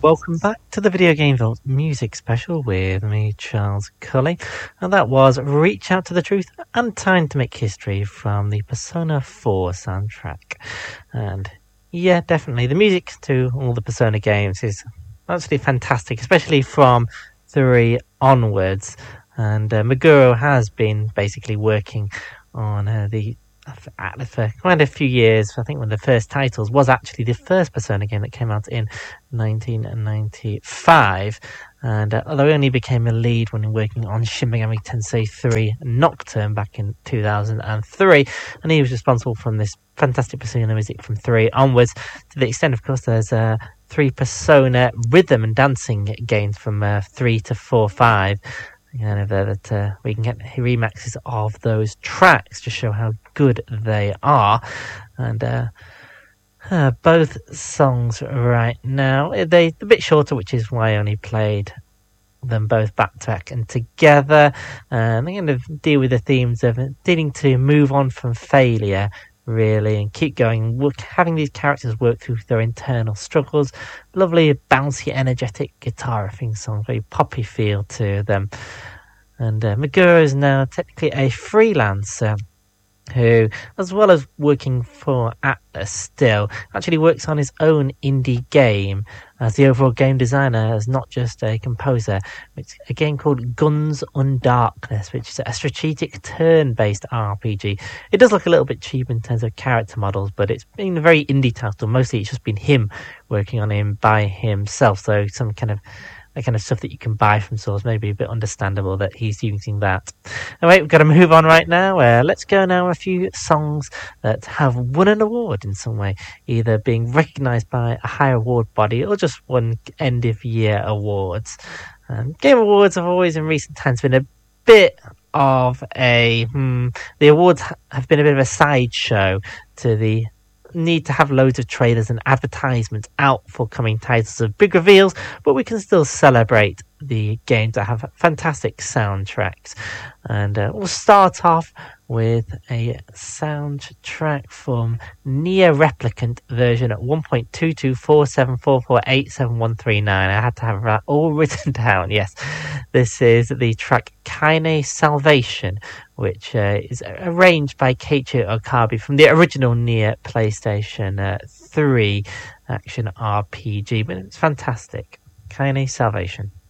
Welcome back to the Video Game Vault Music Special with me, Charles Cully. And that was Reach Out to the Truth and Time to Make History from the Persona 4 soundtrack. And yeah, definitely, the music to all the Persona games is absolutely fantastic, especially from 3 onwards. And Meguro has been basically working on for quite a few years. I think one of the first titles was actually the first Persona game that came out in 1995, and although he only became a lead when working on Shin Megami Tensei 3 Nocturne back in 2003, and he was responsible for this fantastic Persona music from 3 onwards, to the extent, of course, there's 3 Persona rhythm and dancing games from 3 to 4, 5. That we can get remixes of those tracks to show how good they are. And both songs right now, they're a bit shorter, which is why I only played them both back to back and together. And they're going to deal with the themes of needing to move on from failure, really, and keep going, having these characters work through their internal struggles. Lovely, bouncy, energetic guitar riffing song, very poppy feel to them. And Meguro is now technically a freelancer who, as well as working for Atlus still, actually works on his own indie game as the overall game designer, as not just a composer. It's a game called Guns and Darkness, which is a strategic turn-based RPG. It does look a little bit cheap in terms of character models, but it's been a very indie title. Mostly it's just been him working on him by himself, so some kind of the kind of stuff that you can buy from stores, maybe a bit understandable that he's using that. Anyway, we've got to move on right now. Let's go now a few songs that have won an award in some way, either being recognised by a higher award body or just won end-of-year awards. Game awards have always in recent times been a bit of the awards have been a bit of a sideshow to the need to have loads of trailers and advertisements out for coming titles of big reveals, but we can still celebrate the games that have fantastic soundtracks. And we'll start off with a soundtrack from Nier Replicant version at 1.22474487139. I had to have that all written down. Yes, this is the track Kaine Salvation, which is arranged by Keiichi Okabe from the original Nier PlayStation 3 action RPG, but it's fantastic. Kaine Salvation.